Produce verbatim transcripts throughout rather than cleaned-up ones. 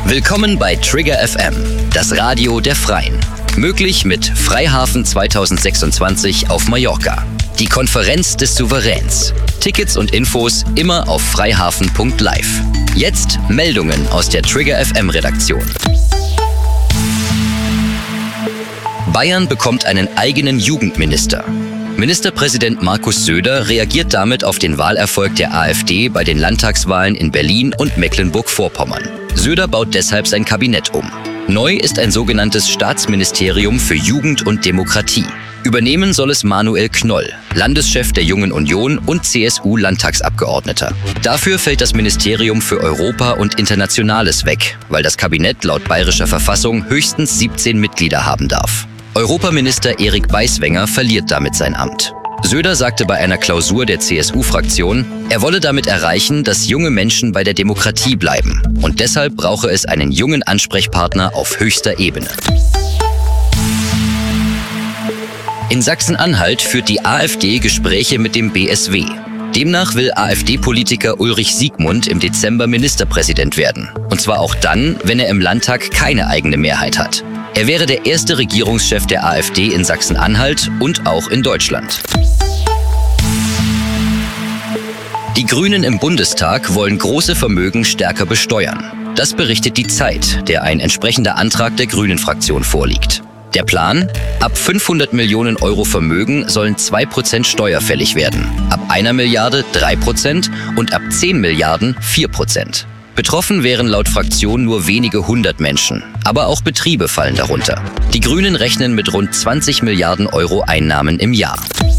Willkommen bei Trigger F M, das Radio der Freien. Möglich mit Freihafen zweitausendsechsundzwanzig auf Mallorca. Die Konferenz des Souveräns. Tickets und Infos immer auf freihafen punkt live. Jetzt Meldungen aus der Trigger F M Redaktion. Bayern bekommt einen eigenen Jugendminister. Ministerpräsident Markus Söder reagiert damit auf den Wahlerfolg der AfD bei den Landtagswahlen in Berlin und Mecklenburg-Vorpommern. Söder baut deshalb sein Kabinett um. Neu ist ein sogenanntes Staatsministerium für Jugend und Demokratie. Übernehmen soll es Manuel Knoll, Landeschef der Jungen Union und C S U-Landtagsabgeordneter. Dafür fällt das Ministerium für Europa und Internationales weg, weil das Kabinett laut bayerischer Verfassung höchstens siebzehn Mitglieder haben darf. Europaminister Erik Beiswenger verliert damit sein Amt. Söder sagte bei einer Klausur der C S U-Fraktion, er wolle damit erreichen, dass junge Menschen bei der Demokratie bleiben. Und deshalb brauche es einen jungen Ansprechpartner auf höchster Ebene. In Sachsen-Anhalt führt die AfD Gespräche mit dem B S W. Demnach will AfD-Politiker Ulrich Siegmund im Dezember Ministerpräsident werden. Und zwar auch dann, wenn er im Landtag keine eigene Mehrheit hat. Er wäre der erste Regierungschef der AfD in Sachsen-Anhalt und auch in Deutschland. Die Grünen im Bundestag wollen große Vermögen stärker besteuern. Das berichtet die Zeit, der ein entsprechender Antrag der Grünen-Fraktion vorliegt. Der Plan? Ab fünfhundert Millionen Euro Vermögen sollen zwei Prozent steuerfällig werden, ab einer Milliarde drei Prozent und ab zehn Milliarden vier Prozent. Betroffen wären laut Fraktion nur wenige hundert Menschen, aber auch Betriebe fallen darunter. Die Grünen rechnen mit rund zwanzig Milliarden Euro Einnahmen im Jahr.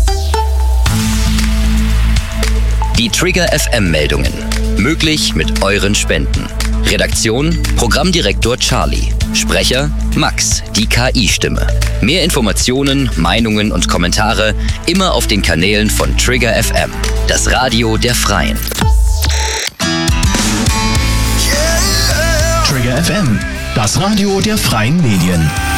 Die Trigger F M-Meldungen. Möglich mit euren Spenden. Redaktion: Programmdirektor Charlie. Sprecher: Max, die K I-Stimme. Mehr Informationen, Meinungen und Kommentare immer auf den Kanälen von Trigger F M, das Radio der Freien. Trigger F M, das Radio der Freien Medien.